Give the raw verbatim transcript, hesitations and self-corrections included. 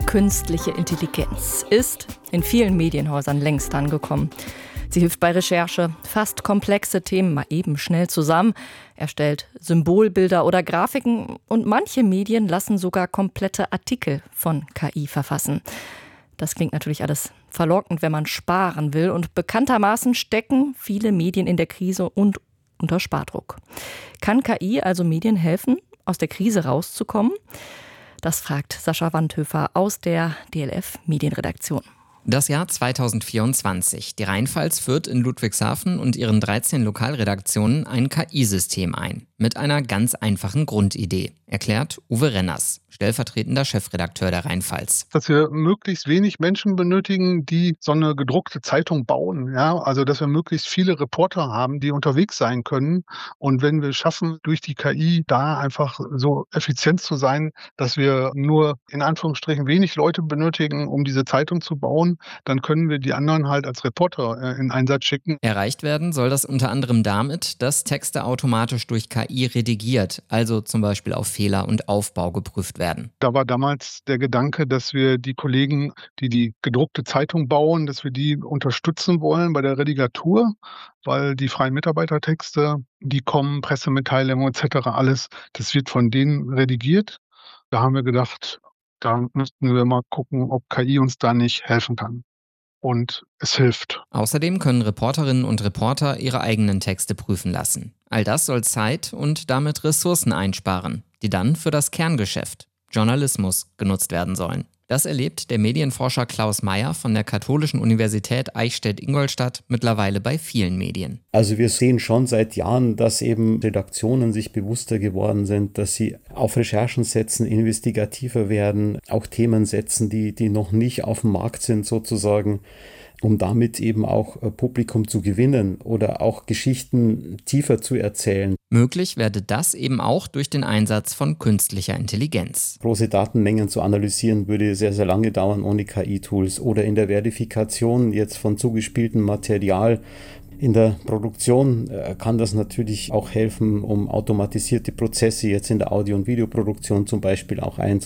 Künstliche Intelligenz ist in vielen Medienhäusern längst angekommen. Sie hilft bei Recherche, fasst komplexe Themen mal eben schnell zusammen, erstellt Symbolbilder oder Grafiken und manche Medien lassen sogar komplette Artikel von K I verfassen. Das klingt natürlich alles verlockend, wenn man sparen will, und bekanntermaßen stecken viele Medien in der Krise und unter Spardruck. Kann K I also Medien helfen, aus der Krise rauszukommen? Das fragt Sascha Wandhöfer aus der D L F Medienredaktion. Das Jahr zweitausendvierundzwanzig. Die Rheinpfalz führt in Ludwigshafen und ihren dreizehn Lokalredaktionen ein K I-System ein. Mit einer ganz einfachen Grundidee, erklärt Uwe Renners, stellvertretender Chefredakteur der Rheinpfalz. Dass wir möglichst wenig Menschen benötigen, die so eine gedruckte Zeitung bauen. Ja? Also dass wir möglichst viele Reporter haben, die unterwegs sein können. Und wenn wir schaffen, durch die K I da einfach so effizient zu sein, dass wir nur in Anführungsstrichen wenig Leute benötigen, um diese Zeitung zu bauen, dann können wir die anderen halt als Reporter in Einsatz schicken. Erreicht werden soll das unter anderem damit, dass Texte automatisch durch K I redigiert, also zum Beispiel auf Fehler und Aufbau geprüft werden. Da war damals der Gedanke, dass wir die Kollegen, die die gedruckte Zeitung bauen, dass wir die unterstützen wollen bei der Redigatur, weil die freien Mitarbeitertexte, die kommen, Pressemitteilungen et cetera, alles, das wird von denen redigiert. Da haben wir gedacht, da müssten wir mal gucken, ob K I uns da nicht helfen kann. Und es hilft. Außerdem können Reporterinnen und Reporter ihre eigenen Texte prüfen lassen. All das soll Zeit und damit Ressourcen einsparen, die dann für das Kerngeschäft, Journalismus, genutzt werden sollen. Das erlebt der Medienforscher Klaus Meyer von der Katholischen Universität Eichstätt-Ingolstadt mittlerweile bei vielen Medien. Also wir sehen schon seit Jahren, dass eben Redaktionen sich bewusster geworden sind, dass sie auf Recherchen setzen, investigativer werden, auch Themen setzen, die, die noch nicht auf dem Markt sind sozusagen, um damit eben auch Publikum zu gewinnen oder auch Geschichten tiefer zu erzählen. Möglich werde das eben auch durch den Einsatz von künstlicher Intelligenz. Große Datenmengen zu analysieren würde sehr, sehr lange dauern ohne K I-Tools. Oder in der Verifikation jetzt von zugespieltem Material. In der Produktion kann das natürlich auch helfen, um automatisierte Prozesse jetzt in der Audio- und Videoproduktion zum Beispiel auch einzusetzen.